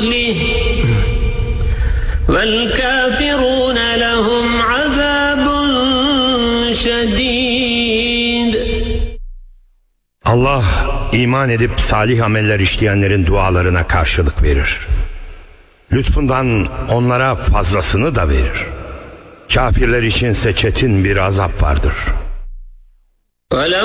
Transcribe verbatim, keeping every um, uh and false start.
فضله والكافرون لهم عذاب شديد. Allah iman edip salih ameller işleyenlerin dualarına karşılık verir. Lütfundan onlara fazlasını da verir. Kafirler içinse çetin bir azap vardır.